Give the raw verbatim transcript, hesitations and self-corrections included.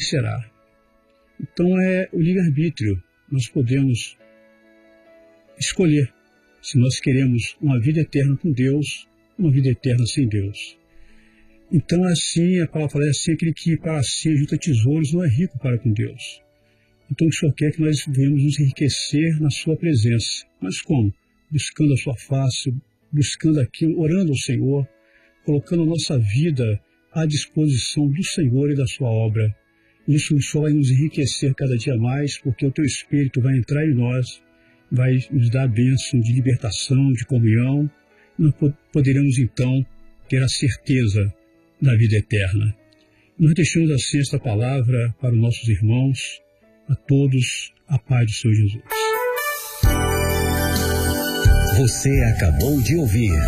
será. Então é o livre-arbítrio. Nós podemos escolher se nós queremos uma vida eterna com Deus, uma vida eterna sem Deus. Então assim, a palavra fala assim, aquele que para si junta tesouros não é rico para com Deus. Então o Senhor quer que nós venhamos nos enriquecer na sua presença. Mas como? Buscando a sua face, buscando aquilo, orando ao Senhor, colocando a nossa vida à disposição do Senhor e da sua obra. Isso o Senhor vai nos enriquecer cada dia mais, porque o teu Espírito vai entrar em nós, vai nos dar a bênção de libertação, de comunhão. Nós poderemos então ter a certeza da vida eterna. Nós deixamos assim esta palavra para os nossos irmãos, a todos, a paz do Senhor Jesus. Você acabou de ouvir